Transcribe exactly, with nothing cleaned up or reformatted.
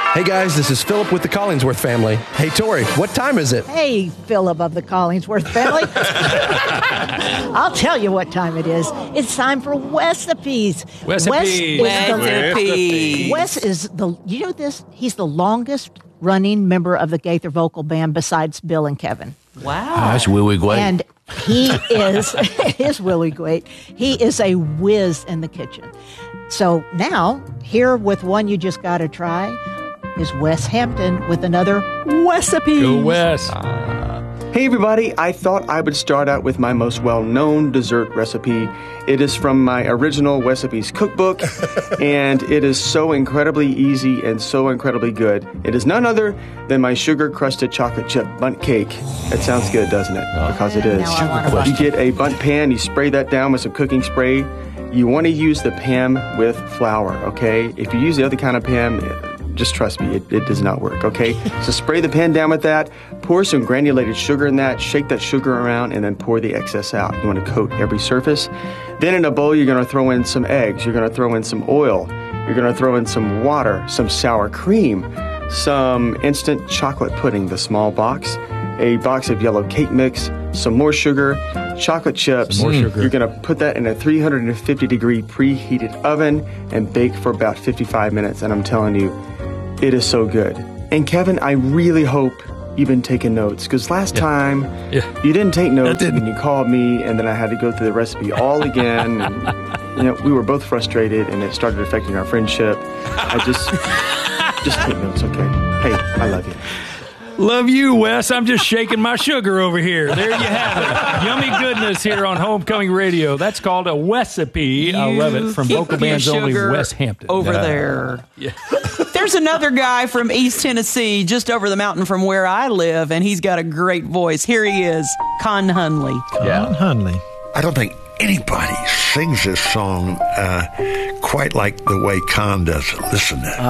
Hey guys, this is Philip with the Collingsworth family. Hey Tori, what time is it? Hey, Philip of the Collingsworth family. I'll tell you what time it is. It's time for Wesapes. Wesapes. Wes is Wesapes. the, Wes is the, you know this? He's the longest running member of the Gaither Vocal Band besides Bill and Kevin. Wow. That's Willie Gwait. And he is, it is Willie Gwait. He is a whiz in the kitchen. So now, here with one you just got to try is Wes Hampton with another Wesapes. Go Wes. Hey everybody, I thought I would start out with my most well-known dessert recipe. It is from my original Wesapes cookbook, and it is so incredibly easy and so incredibly good. It is none other than my sugar-crusted chocolate chip bundt cake. It sounds good, doesn't it? Because it is. Now I want a bundt. You get a bundt pan, you spray that down with some cooking spray. You want to use the pan with flour, okay? If you use the other kind of pan, just trust me, it, it does not work, okay? So spray the pan down with that, pour some granulated sugar in that, shake that sugar around, and then pour the excess out. You want to coat every surface. Then in a bowl, you're going to throw in some eggs. You're going to throw in some oil. You're going to throw in some water, some sour cream, some instant chocolate pudding, the small box, a box of yellow cake mix, some more sugar, chocolate chips. Some more sugar. You're going to put that in a three hundred fifty degree preheated oven and bake for about fifty-five minutes. And I'm telling you, it is so good. And Kevin, I really hope you've been taking notes, because last Yeah. time Yeah. you didn't take notes, didn't. and you called me, and then I had to go through the recipe all again. And, you know, we were both frustrated, and it started affecting our friendship. I just, just take notes, okay? Hey, I love you. Love you, Wes. I'm just shaking my sugar over here. There you have it. Yummy goodness here on Homecoming Radio. That's called a Wesapes. I love it. From keep Vocal your Bands Only, sugar Wes Hampton. over Uh, there. Yeah. There's another guy from East Tennessee, just over the mountain from where I live, and he's got a great voice. Here he is, Con Hunley. Yeah. Hunley. I don't think anybody sings this song uh, quite like the way Con does it. Listen to it.